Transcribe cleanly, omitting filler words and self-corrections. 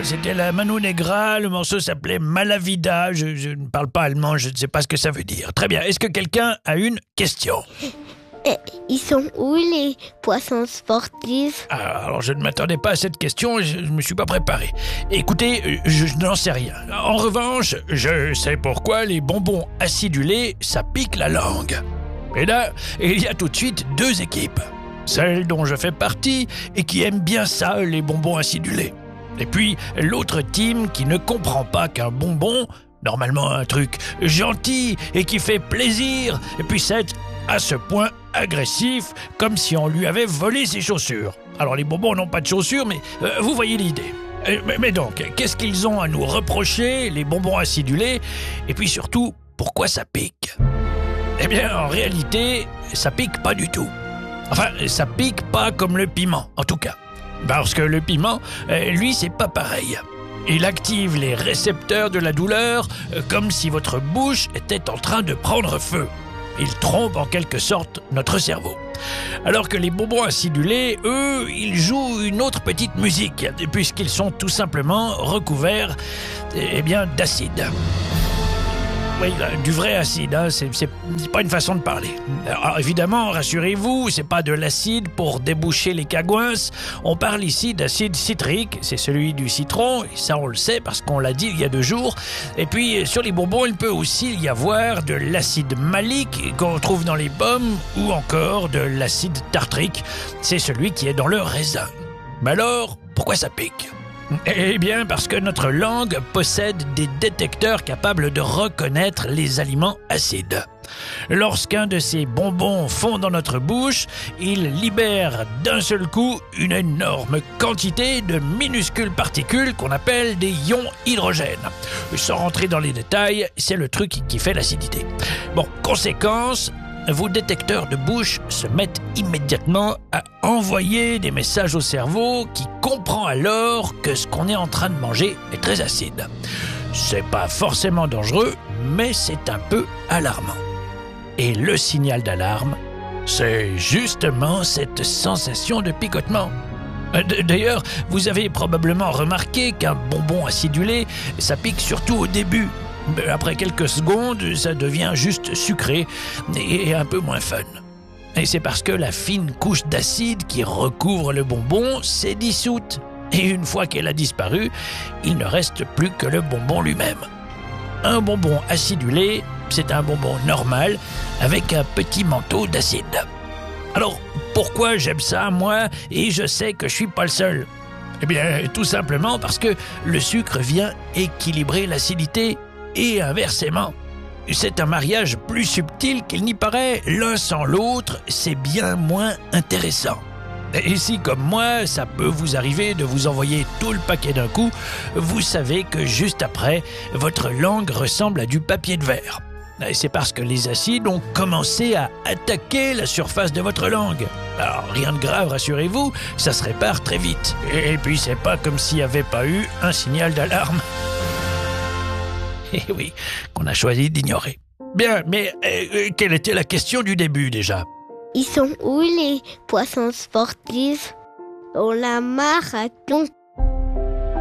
c'était la Mano Negra, le morceau s'appelait Malavida, je ne parle pas allemand, je ne sais pas ce que ça veut dire. Très bien, est-ce que quelqu'un a une question ? Ils sont où les poissons sportifs ? Alors je ne m'attendais pas à cette question, je ne me suis pas préparé. Écoutez, je n'en sais rien. En revanche, je sais pourquoi les bonbons acidulés, ça pique la langue. Et là, il y a tout de suite deux équipes. Celle dont je fais partie et qui aime bien ça, les bonbons acidulés. Et puis l'autre team qui ne comprend pas qu'un bonbon, normalement un truc gentil et qui fait plaisir, puisse être à ce point agressif, comme si on lui avait volé ses chaussures. Alors les bonbons n'ont pas de chaussures, mais vous voyez l'idée. Mais donc, qu'est-ce qu'ils ont à nous reprocher, les bonbons acidulés? Et puis surtout, pourquoi ça pique? Eh bien, en réalité, ça pique pas du tout. Enfin, ça pique pas comme le piment, en tout cas. Parce que le piment, lui, c'est pas pareil. Il active les récepteurs de la douleur comme si votre bouche était en train de prendre feu. Il trompe en quelque sorte notre cerveau. Alors que les bonbons acidulés, eux, ils jouent une autre petite musique, puisqu'ils sont tout simplement recouverts d'acide. Oui, du vrai acide, hein, c'est pas une façon de parler. Alors, évidemment, rassurez-vous, c'est pas de l'acide pour déboucher les cagouinces. On parle ici d'acide citrique, c'est celui du citron, et ça on le sait parce qu'on l'a dit il y a 2 jours. Et puis, sur les bonbons, il peut aussi y avoir de l'acide malique qu'on trouve dans les pommes, ou encore de l'acide tartrique, c'est celui qui est dans le raisin. Mais alors, pourquoi ça pique ? Eh bien, parce que notre langue possède des détecteurs capables de reconnaître les aliments acides. Lorsqu'un de ces bonbons fond dans notre bouche, il libère d'un seul coup une énorme quantité de minuscules particules qu'on appelle des ions hydrogène. Sans rentrer dans les détails, c'est le truc qui fait l'acidité. Bon, conséquence, vos détecteurs de bouche se mettent immédiatement à envoyer des messages au cerveau qui comprend alors que ce qu'on est en train de manger est très acide. C'est pas forcément dangereux, mais c'est un peu alarmant. Et le signal d'alarme, c'est justement cette sensation de picotement. D'ailleurs, vous avez probablement remarqué qu'un bonbon acidulé, ça pique surtout au début. Après quelques secondes, ça devient juste sucré et un peu moins fun. Et c'est parce que la fine couche d'acide qui recouvre le bonbon s'est dissoute. Et une fois qu'elle a disparu, il ne reste plus que le bonbon lui-même. Un bonbon acidulé, c'est un bonbon normal avec un petit manteau d'acide. Alors, pourquoi j'aime ça, moi, et je sais que je suis pas le seul ? Eh bien, tout simplement parce que le sucre vient équilibrer l'acidité et inversement. C'est un mariage plus subtil qu'il n'y paraît. L'un sans l'autre, c'est bien moins intéressant. Et si, comme moi, ça peut vous arriver de vous envoyer tout le paquet d'un coup, vous savez que juste après, votre langue ressemble à du papier de verre. Et c'est parce que les acides ont commencé à attaquer la surface de votre langue. Alors, rien de grave, rassurez-vous, ça se répare très vite. Et puis, c'est pas comme s'il n'y avait pas eu un signal d'alarme. Eh oui, qu'on a choisi d'ignorer. Bien, mais quelle était la question du début déjà ? Ils sont où les poissons sportifs ? Dans la marathon.